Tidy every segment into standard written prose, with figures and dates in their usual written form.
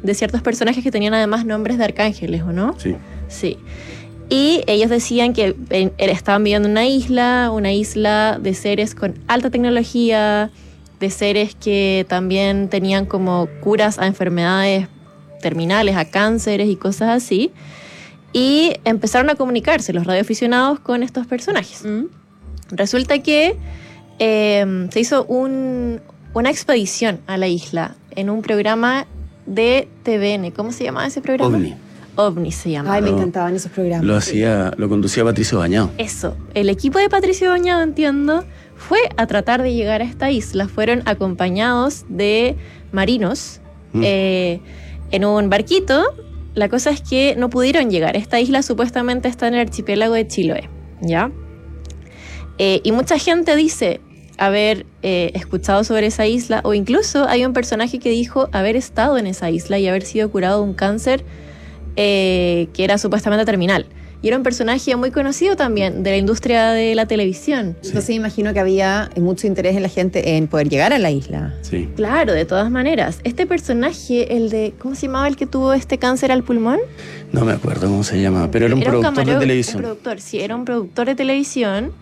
de ciertos personajes que tenían además nombres de arcángeles, ¿o no? Sí. Sí. Y ellos decían que estaban viviendo en una isla de seres con alta tecnología, de seres que también tenían como curas a enfermedades terminales, a cánceres y cosas así. Y empezaron a comunicarse los radioaficionados con estos personajes. Resulta que se hizo una expedición a la isla en un programa de TVN. ¿Cómo se llamaba ese programa? OVNI se llama. Ay, me encantaban esos programas. Lo conducía Patricio Bañado. Eso. El equipo de Patricio Bañado, entiendo, fue a tratar de llegar a esta isla. Fueron acompañados de marinos en un barquito. La cosa es que no pudieron llegar. Esta isla supuestamente está en el archipiélago de Chiloé, ¿ya? Y mucha gente dice haber escuchado sobre esa isla, o incluso hay un personaje que dijo haber estado en esa isla y haber sido curado de un cáncer que era supuestamente terminal. Y era un personaje muy conocido también de la industria de la televisión. Sí. Entonces imagino que había mucho interés en la gente en poder llegar a la isla. Sí. Claro, de todas maneras. Este personaje, el de, ¿cómo se llamaba el que tuvo este cáncer al pulmón? No me acuerdo cómo se llama, pero era un productor de televisión. Era un productor de televisión,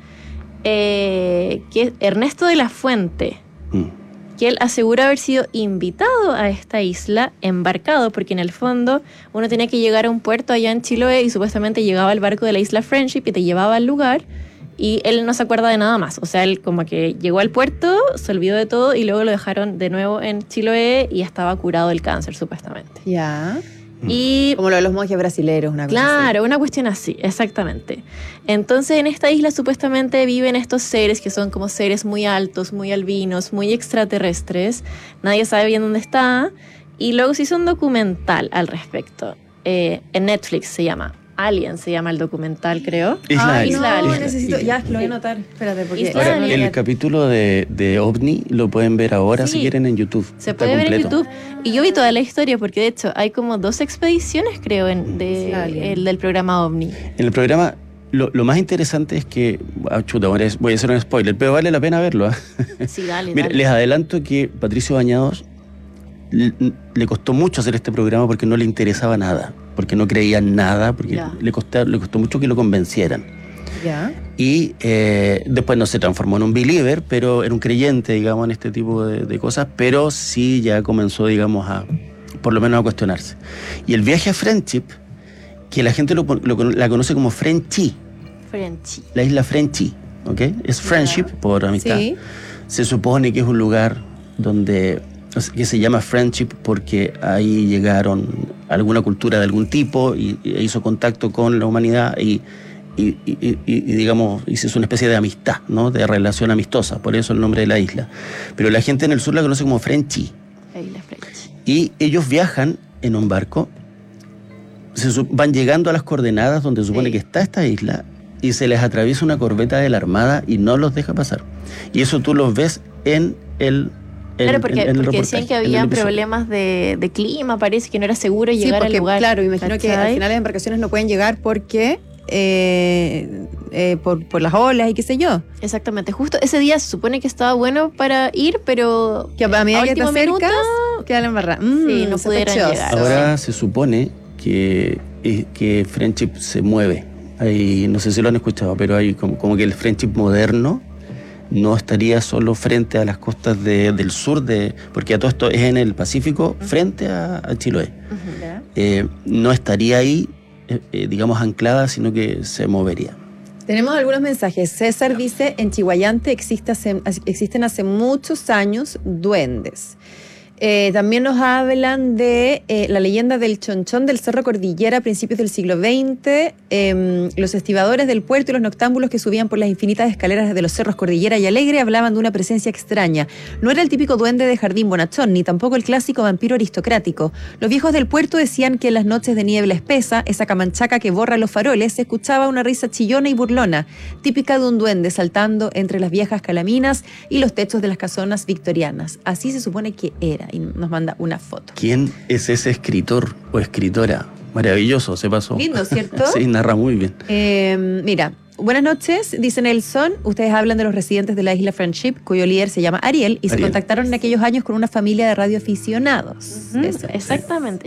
que es Ernesto de la Fuente. Que él asegura haber sido invitado a esta isla, embarcado, porque en el fondo uno tenía que llegar a un puerto allá en Chiloé y supuestamente llegaba el barco de la isla Friendship y te llevaba al lugar, y él no se acuerda de nada más. O sea, él como que llegó al puerto, se olvidó de todo y luego lo dejaron de nuevo en Chiloé y estaba curado del cáncer, supuestamente. Ya. Y como lo de los monjes brasileros, una cosa así. Claro, una cuestión así, exactamente. Entonces en esta isla supuestamente viven estos seres que son como seres muy altos, muy albinos, muy extraterrestres. Nadie sabe bien dónde está. Y luego se hizo un documental al respecto. En Netflix se llama Alien, se llama el documental, creo. Isla Alien. necesito, ya lo voy a anotar. Espérate, porque Isla Alien. el capítulo de OVNI lo pueden ver ahora si quieren en YouTube. Se puede ver en YouTube. Y yo vi toda la historia porque de hecho hay como 2 expediciones, creo, del programa OVNI. En el programa, lo más interesante es que, voy a hacer un spoiler, pero vale la pena verlo. Sí, dale. Mira, les adelanto que Patricio Bañados le costó mucho hacer este programa porque no le interesaba nada, porque no creía en nada, porque le costó mucho que lo convencieran. Ya. Y después no se transformó en un believer, pero era un creyente, digamos, en este tipo de cosas, pero sí ya comenzó, digamos, por lo menos a cuestionarse. Y el viaje a Friendship, que la gente la conoce como Frenchy. La isla Frenchy, ¿ok? Es Friendship por amistad. Sí. Se supone que es un lugar que se llama Friendship porque ahí llegaron alguna cultura de algún tipo y hizo contacto con la humanidad y digamos, hizo una especie de amistad, ¿no? De relación amistosa, por eso el nombre de la isla. Pero la gente en el sur la conoce como Frenchy. La isla Frenchy. Y ellos viajan en un barco, van llegando a las coordenadas donde se supone que está esta isla y se les atraviesa una corbeta de la Armada y no los deja pasar. Y eso tú los ves en el Claro, porque decían que había problemas de clima, parece que no era seguro llegar al lugar. Claro, imagino que al final las embarcaciones no pueden llegar porque por las olas y qué sé yo. Exactamente, justo ese día se supone que estaba bueno para ir, pero que a medida que te acercas queda la embarrada. Sí, no pudieron llegar. Ahora se supone que Friendship se mueve. Ahí, no sé si lo han escuchado, pero hay como que el Friendship moderno no estaría solo frente a las costas del sur, porque a todo esto es en el Pacífico, frente a Chiloé. No estaría ahí, digamos, anclada, sino que se movería. Tenemos algunos mensajes. César dice, en Chihuayante existen hace muchos años duendes. También nos hablan de la leyenda del Chonchón del Cerro Cordillera a principios del siglo XX, los estibadores del puerto y los noctámbulos que subían por las infinitas escaleras de los cerros Cordillera y Alegre hablaban de una presencia extraña. No era el típico duende de jardín bonachón, ni tampoco el clásico vampiro aristocrático. Los viejos del puerto decían que en las noches de niebla espesa, esa camanchaca que borra los faroles, se escuchaba una risa chillona y burlona, típica de un duende saltando entre las viejas calaminas y los techos de las casonas victorianas. Así se supone que era. Y nos manda una foto. ¿Quién es ese escritor o escritora? Maravilloso, se pasó. Lindo, ¿cierto? Sí, narra muy bien. Mira, buenas noches, dice Nelson. Ustedes hablan de los residentes de la isla Friendship, cuyo líder se llama Ariel, y se contactaron en aquellos años con una familia de radioaficionados. Exactamente.